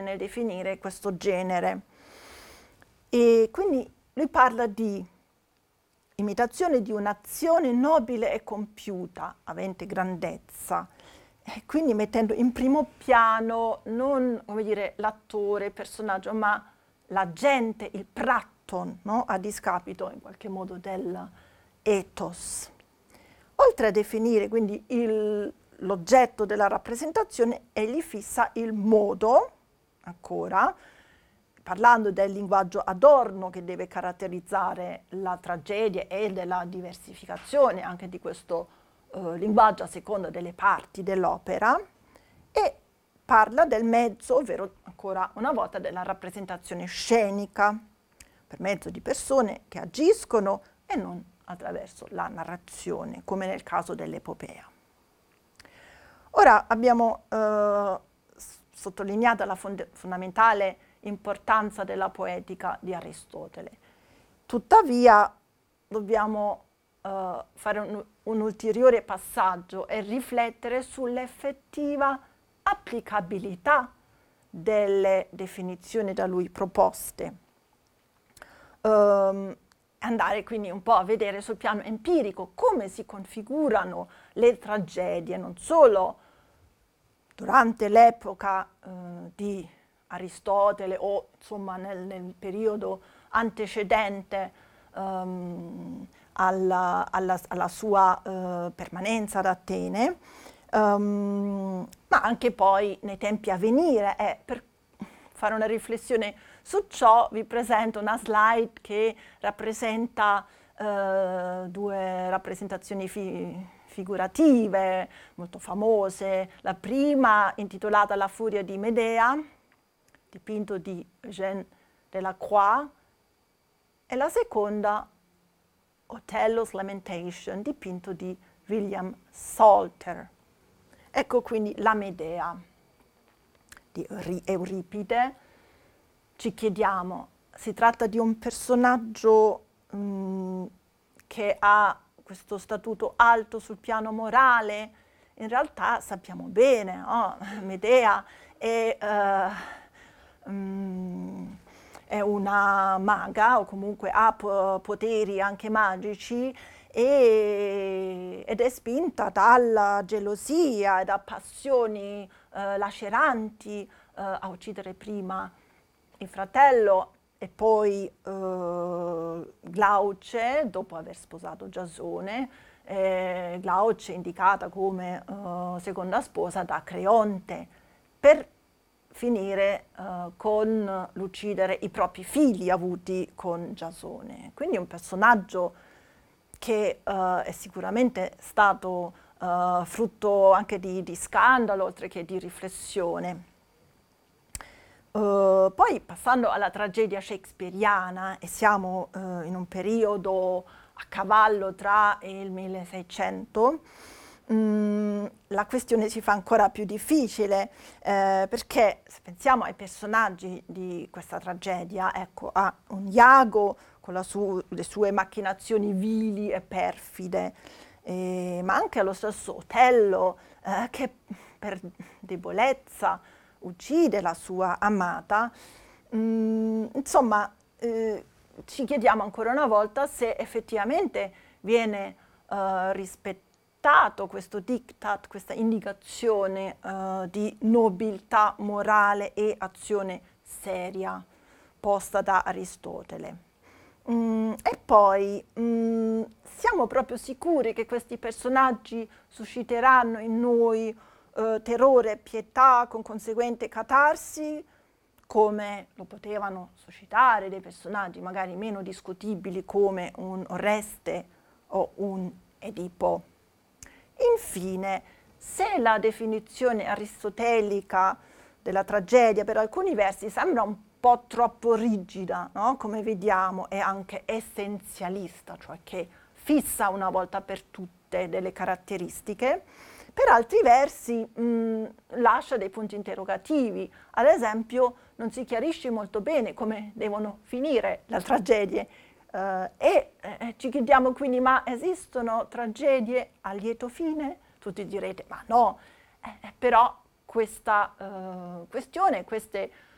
nel definire questo genere. E quindi lui parla di imitazione di un'azione nobile e compiuta, avente grandezza, e quindi mettendo in primo piano non, come dire, l'attore, il personaggio, ma l'agente, il praeton, no? A discapito in qualche modo dell'ethos. Oltre a definire quindi l'oggetto della rappresentazione, egli fissa il modo, ancora, parlando del linguaggio adorno che deve caratterizzare la tragedia e della diversificazione anche di questo linguaggio a seconda delle parti dell'opera, e parla del mezzo, ovvero ancora una volta della rappresentazione scenica, per mezzo di persone che agiscono e non attraverso la narrazione, come nel caso dell'epopea. Ora abbiamo sottolineato la fondamentale importanza della poetica di Aristotele. Tuttavia dobbiamo fare un ulteriore passaggio e riflettere sull'effettiva applicabilità delle definizioni da lui proposte. Andare quindi un po' a vedere sul piano empirico come si configurano le tragedie, non solo durante l'epoca di Aristotele o insomma nel periodo antecedente alla sua permanenza ad Atene, ma anche poi nei tempi a venire. Per fare una riflessione su ciò vi presento una slide che rappresenta due rappresentazioni figurative molto famose. La prima intitolata La furia di Medea, dipinto di Eugène Delacroix, e la seconda Othello's Lamentation, dipinto di William Salter. Ecco quindi la Medea di Euripide. Ci chiediamo, si tratta di un personaggio che ha questo statuto alto sul piano morale? In realtà sappiamo bene, Medea è una maga, o comunque ha poteri anche magici, ed è spinta dalla gelosia e da passioni laceranti a uccidere prima il fratello e poi Glauce, dopo aver sposato Giasone. Glauce indicata come seconda sposa da Creonte, per finire con l'uccidere i propri figli avuti con Giasone. Quindi un personaggio che è sicuramente stato frutto anche di scandalo, oltre che di riflessione. Poi passando alla tragedia shakespeariana, e siamo in un periodo a cavallo tra il 1600, la questione si fa ancora più difficile, perché se pensiamo ai personaggi di questa tragedia, ecco, a un Iago con le sue macchinazioni vili e perfide, ma anche allo stesso Otello, che per debolezza uccide la sua amata. Insomma, ci chiediamo ancora una volta se effettivamente viene rispettato questo diktat, questa indicazione di nobiltà morale e azione seria posta da Aristotele. E poi siamo proprio sicuri che questi personaggi susciteranno in noi terrore e pietà con conseguente catarsi, come lo potevano suscitare dei personaggi magari meno discutibili come un Oreste o un Edipo. Infine, se la definizione aristotelica della tragedia per alcuni versi sembra un po' troppo rigida, no? Come vediamo, è anche essenzialista, cioè che fissa una volta per tutte delle caratteristiche, per altri versi lascia dei punti interrogativi. Ad esempio, non si chiarisce molto bene come devono finire le tragedie, e ci chiediamo quindi: ma esistono tragedie a lieto fine? Tutti direte: ma no, però questa questione, queste